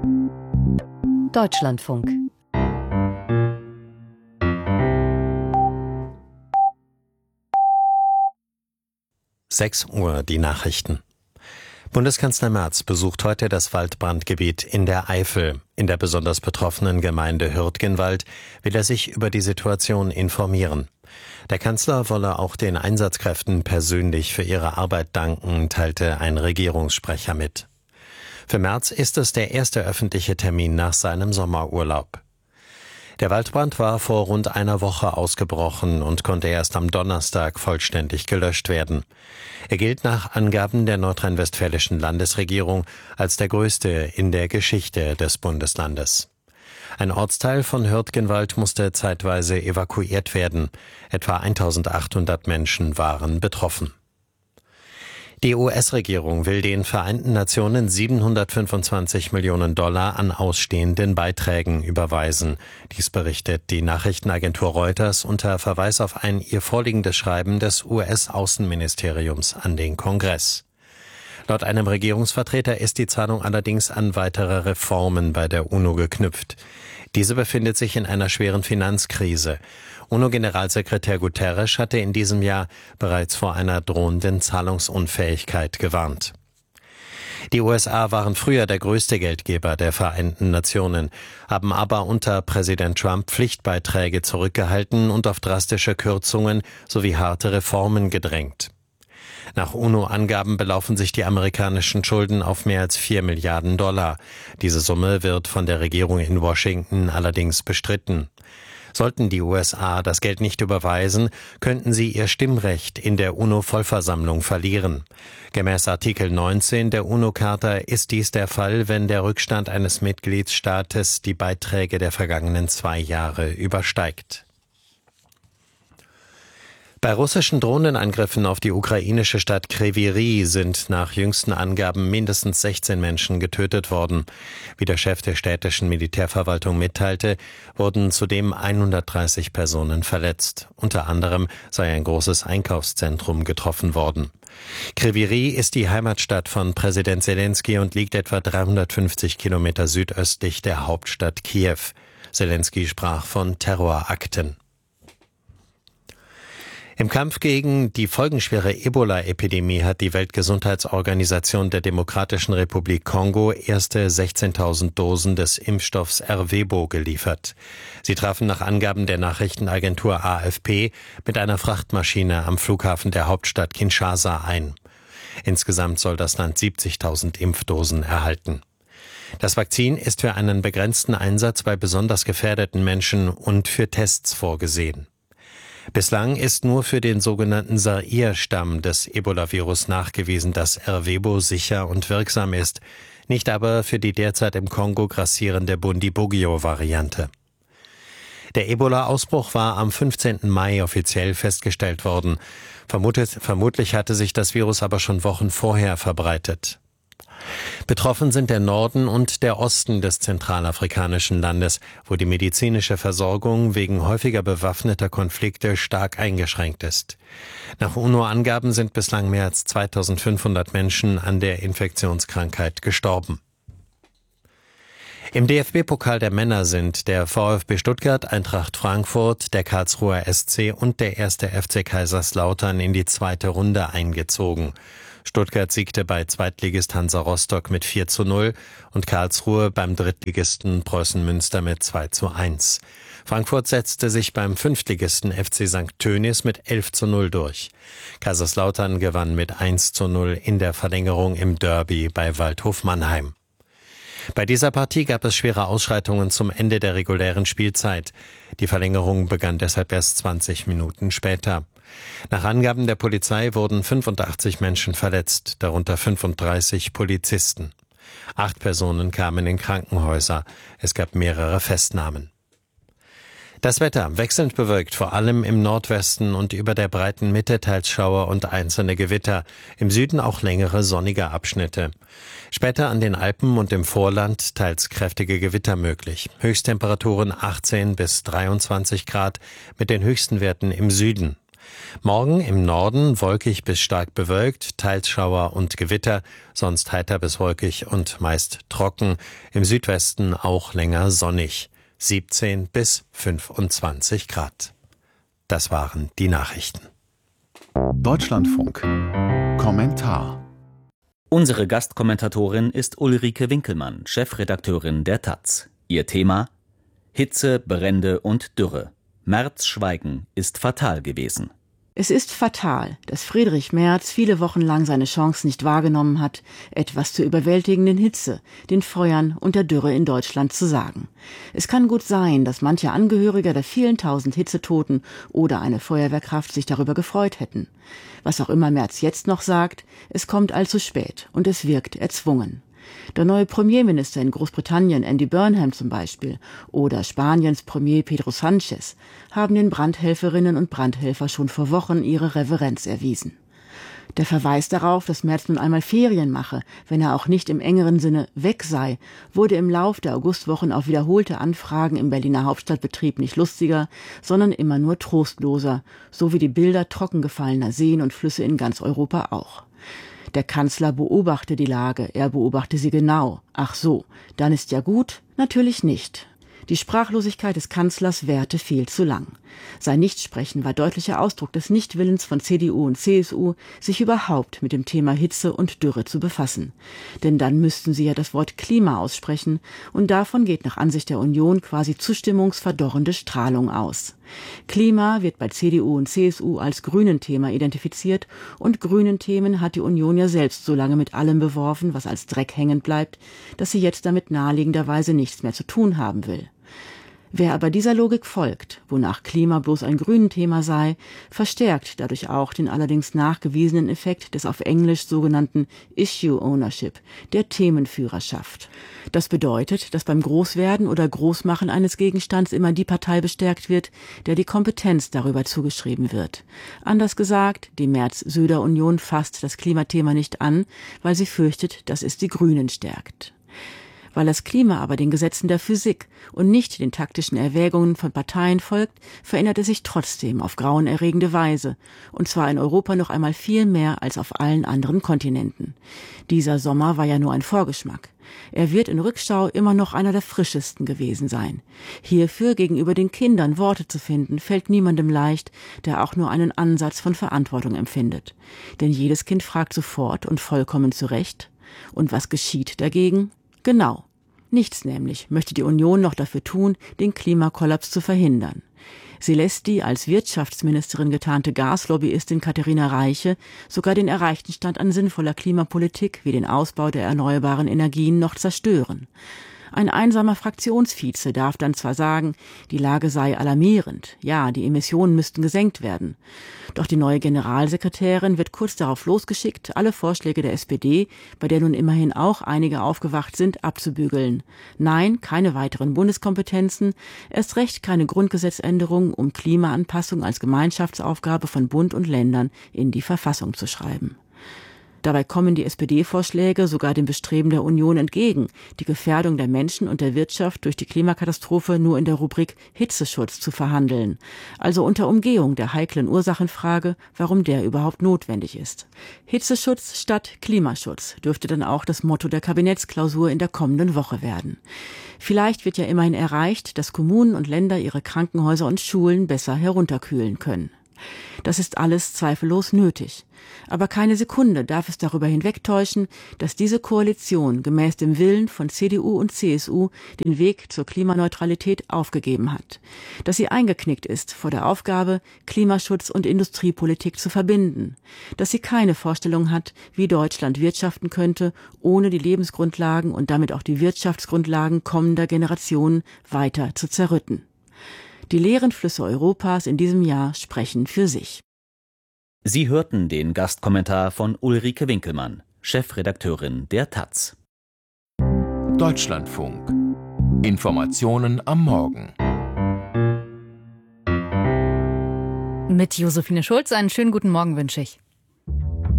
Deutschlandfunk. Sechs Uhr, die Nachrichten. Bundeskanzler Merz besucht heute das Waldbrandgebiet in der Eifel. In der besonders betroffenen Gemeinde Hürtgenwald will er sich über die Situation informieren. Der Kanzler wolle auch den Einsatzkräften persönlich für ihre Arbeit danken, teilte ein Regierungssprecher mit. Für Merz ist es der erste öffentliche Termin nach seinem Sommerurlaub. Der Waldbrand war vor rund einer Woche ausgebrochen und konnte erst am Donnerstag vollständig gelöscht werden. Er gilt nach Angaben der nordrhein-westfälischen Landesregierung als der größte in der Geschichte des Bundeslandes. Ein Ortsteil von Hürtgenwald musste zeitweise evakuiert werden. Etwa 1800 Menschen waren betroffen. Die US-Regierung will den Vereinten Nationen $725 Millionen an ausstehenden Beiträgen überweisen. Dies berichtet die Nachrichtenagentur Reuters unter Verweis auf ein ihr vorliegendes Schreiben des US-Außenministeriums an den Kongress. Laut einem Regierungsvertreter ist die Zahlung allerdings an weitere Reformen bei der UNO geknüpft. Diese befindet sich in einer schweren Finanzkrise. UNO-Generalsekretär Guterres hatte in diesem Jahr bereits vor einer drohenden Zahlungsunfähigkeit gewarnt. Die USA waren früher der größte Geldgeber der Vereinten Nationen, haben aber unter Präsident Trump Pflichtbeiträge zurückgehalten und auf drastische Kürzungen sowie harte Reformen gedrängt. Nach UNO-Angaben belaufen sich die amerikanischen Schulden auf mehr als $4 Milliarden. Diese Summe wird von der Regierung in Washington allerdings bestritten. Sollten die USA das Geld nicht überweisen, könnten sie ihr Stimmrecht in der UNO-Vollversammlung verlieren. Gemäß Artikel 19 der UNO-Charta ist dies der Fall, wenn der Rückstand eines Mitgliedstaates die Beiträge der vergangenen 2 Jahre übersteigt. Bei russischen Drohnenangriffen auf die ukrainische Stadt Kryvyi sind nach jüngsten Angaben mindestens 16 Menschen getötet worden. Wie der Chef der städtischen Militärverwaltung mitteilte, wurden zudem 130 Personen verletzt. Unter anderem sei ein großes Einkaufszentrum getroffen worden. Kryvyi ist die Heimatstadt von Präsident Selenskyj und liegt etwa 350 Kilometer südöstlich der Hauptstadt Kiew. Selenskyj sprach von Terrorakten. Im Kampf gegen die folgenschwere Ebola-Epidemie hat die Weltgesundheitsorganisation der Demokratischen Republik Kongo erste 16.000 Dosen des Impfstoffs Ervebo geliefert. Sie trafen nach Angaben der Nachrichtenagentur AFP mit einer Frachtmaschine am Flughafen der Hauptstadt Kinshasa ein. Insgesamt soll das Land 70.000 Impfdosen erhalten. Das Vakzin ist für einen begrenzten Einsatz bei besonders gefährdeten Menschen und für Tests vorgesehen. Bislang ist nur für den sogenannten Zaire-Stamm des Ebola-Virus nachgewiesen, dass Ervebo sicher und wirksam ist, nicht aber für die derzeit im Kongo grassierende Bundibugyo-Variante. Der Ebola-Ausbruch war am 15. Mai offiziell festgestellt worden. Vermutlich hatte sich das Virus aber schon Wochen vorher verbreitet. Betroffen sind der Norden und der Osten des zentralafrikanischen Landes, wo die medizinische Versorgung wegen häufiger bewaffneter Konflikte stark eingeschränkt ist. Nach UNO-Angaben sind bislang mehr als 2500 Menschen an der Infektionskrankheit gestorben. Im DFB-Pokal der Männer sind der VfB Stuttgart, Eintracht Frankfurt, der Karlsruher SC und der 1. FC Kaiserslautern in die zweite Runde eingezogen. Stuttgart siegte bei Zweitligist Hansa Rostock mit 4:0 und Karlsruhe beim Drittligisten Preußen Münster mit 2:1. Frankfurt setzte sich beim Fünftligisten FC St. Tönnies mit 11:0 durch. Kaiserslautern gewann mit 1:0 in der Verlängerung im Derby bei Waldhof Mannheim. Bei dieser Partie gab es schwere Ausschreitungen zum Ende der regulären Spielzeit. Die Verlängerung begann deshalb erst 20 Minuten später. Nach Angaben der Polizei wurden 85 Menschen verletzt, darunter 35 Polizisten. 8 Personen kamen in Krankenhäuser. Es gab mehrere Festnahmen. Das Wetter wechselnd bewölkt, vor allem im Nordwesten und über der breiten Mitte teils Schauer und einzelne Gewitter, im Süden auch längere sonnige Abschnitte. Später an den Alpen und im Vorland teils kräftige Gewitter möglich. Höchsttemperaturen 18 bis 23 Grad mit den höchsten Werten im Süden. Morgen im Norden wolkig bis stark bewölkt, teils Schauer und Gewitter, sonst heiter bis wolkig und meist trocken. Im Südwesten auch länger sonnig. 17 bis 25 Grad. Das waren die Nachrichten. Deutschlandfunk. Kommentar. Unsere Gastkommentatorin ist Ulrike Winkelmann, Chefredakteurin der taz. Ihr Thema: Hitze, Brände und Dürre. Merz' Schweigen ist fatal gewesen. Es ist fatal, dass Friedrich Merz viele Wochen lang seine Chance nicht wahrgenommen hat, etwas zur überwältigenden Hitze, den Feuern und der Dürre in Deutschland zu sagen. Es kann gut sein, dass manche Angehörige der vielen tausend Hitzetoten oder eine Feuerwehrkraft sich darüber gefreut hätten. Was auch immer Merz jetzt noch sagt, es kommt allzu spät und es wirkt erzwungen. Der neue Premierminister in Großbritannien, Andy Burnham zum Beispiel, oder Spaniens Premier Pedro Sánchez, haben den Brandhelferinnen und Brandhelfer schon vor Wochen ihre Reverenz erwiesen. Der Verweis darauf, dass Merz nun einmal Ferien mache, wenn er auch nicht im engeren Sinne weg sei, wurde im Lauf der Augustwochen auf wiederholte Anfragen im Berliner Hauptstadtbetrieb nicht lustiger, sondern immer nur trostloser, so wie die Bilder trockengefallener Seen und Flüsse in ganz Europa auch. Der Kanzler beobachte die Lage, er beobachte sie genau. Ach so, dann ist ja gut? Natürlich nicht. Die Sprachlosigkeit des Kanzlers währte viel zu lang. Sein Nichtsprechen war deutlicher Ausdruck des Nichtwillens von CDU und CSU, sich überhaupt mit dem Thema Hitze und Dürre zu befassen. Denn dann müssten sie ja das Wort Klima aussprechen, und davon geht nach Ansicht der Union quasi zustimmungsverdorrende Strahlung aus. Klima wird bei CDU und CSU als Grünen-Thema identifiziert, und Grünen-Themen hat die Union ja selbst so lange mit allem beworfen, was als Dreck hängen bleibt, dass sie jetzt damit naheliegenderweise nichts mehr zu tun haben will. Wer aber dieser Logik folgt, wonach Klima bloß ein Grünen-Thema sei, verstärkt dadurch auch den allerdings nachgewiesenen Effekt des auf Englisch sogenannten Issue Ownership, der Themenführerschaft. Das bedeutet, dass beim Großwerden oder Großmachen eines Gegenstands immer die Partei bestärkt wird, der die Kompetenz darüber zugeschrieben wird. Anders gesagt, die Merz-Söder-Union fasst das Klimathema nicht an, weil sie fürchtet, dass es die Grünen stärkt. Weil das Klima aber den Gesetzen der Physik und nicht den taktischen Erwägungen von Parteien folgt, verändert es sich trotzdem auf grauenerregende Weise, und zwar in Europa noch einmal viel mehr als auf allen anderen Kontinenten. Dieser Sommer war ja nur ein Vorgeschmack. Er wird in Rückschau immer noch einer der frischesten gewesen sein. Hierfür gegenüber den Kindern Worte zu finden, fällt niemandem leicht, der auch nur einen Ansatz von Verantwortung empfindet. Denn jedes Kind fragt sofort und vollkommen zu Recht: Und was geschieht dagegen? Genau. Nichts nämlich möchte die Union noch dafür tun, den Klimakollaps zu verhindern. Sie lässt die als Wirtschaftsministerin getarnte Gaslobbyistin Katharina Reiche sogar den erreichten Stand an sinnvoller Klimapolitik wie den Ausbau der erneuerbaren Energien noch zerstören. Ein einsamer Fraktionsvize darf dann zwar sagen, die Lage sei alarmierend, ja, die Emissionen müssten gesenkt werden. Doch die neue Generalsekretärin wird kurz darauf losgeschickt, alle Vorschläge der SPD, bei der nun immerhin auch einige aufgewacht sind, abzubügeln. Nein, keine weiteren Bundeskompetenzen, erst recht keine Grundgesetzänderung, um Klimaanpassung als Gemeinschaftsaufgabe von Bund und Ländern in die Verfassung zu schreiben. Dabei kommen die SPD-Vorschläge sogar dem Bestreben der Union entgegen, die Gefährdung der Menschen und der Wirtschaft durch die Klimakatastrophe nur in der Rubrik Hitzeschutz zu verhandeln, also unter Umgehung der heiklen Ursachenfrage, warum der überhaupt notwendig ist. Hitzeschutz statt Klimaschutz dürfte dann auch das Motto der Kabinettsklausur in der kommenden Woche werden. Vielleicht wird ja immerhin erreicht, dass Kommunen und Länder ihre Krankenhäuser und Schulen besser herunterkühlen können. Das ist alles zweifellos nötig. Aber keine Sekunde darf es darüber hinwegtäuschen, dass diese Koalition gemäß dem Willen von CDU und CSU den Weg zur Klimaneutralität aufgegeben hat. Dass sie eingeknickt ist vor der Aufgabe, Klimaschutz und Industriepolitik zu verbinden. Dass sie keine Vorstellung hat, wie Deutschland wirtschaften könnte, ohne die Lebensgrundlagen und damit auch die Wirtschaftsgrundlagen kommender Generationen weiter zu zerrütten. Die leeren Flüsse Europas in diesem Jahr sprechen für sich. Sie hörten den Gastkommentar von Ulrike Winkelmann, Chefredakteurin der taz. Deutschlandfunk. Informationen am Morgen. Mit Josephine Schulz einen schönen guten Morgen wünsche ich.